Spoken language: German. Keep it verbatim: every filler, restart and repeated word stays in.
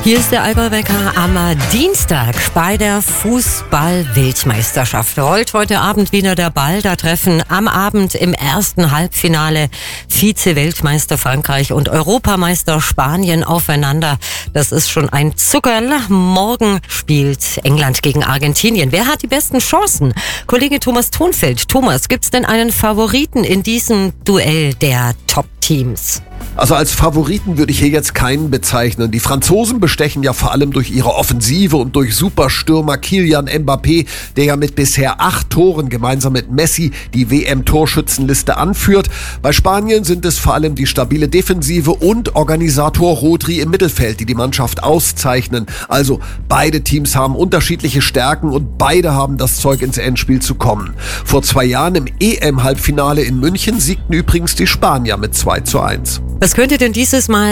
Hier ist der Allgäu-Wecker am Dienstag bei der Fußball-Weltmeisterschaft. Rollt heute Abend wieder der Ball. Da treffen am Abend im ersten Halbfinale Vize-Weltmeister Frankreich und Europameister Spanien aufeinander. Das ist schon ein Zuckerl. Morgen spielt England gegen Argentinien. Wer hat die besten Chancen? Kollege Thomas Thonfeld. Thomas, gibt's denn einen Favoriten in diesem Duell der Top-Teams? Also als Favoriten würde ich hier jetzt keinen bezeichnen. Die Franzosen bestechen ja vor allem durch ihre Offensive und durch Superstürmer Kylian Mbappé, der ja mit bisher acht Toren gemeinsam mit Messi die W M-Torschützenliste anführt. Bei Spanien sind es vor allem die stabile Defensive und Organisator Rodri im Mittelfeld, die die Mannschaft auszeichnen. Also beide Teams haben unterschiedliche Stärken und beide haben das Zeug, ins Endspiel zu kommen. Vor zwei Jahren im E M-Halbfinale in München siegten übrigens die Spanier mit zwei zu eins. Was könnte denn dieses Mal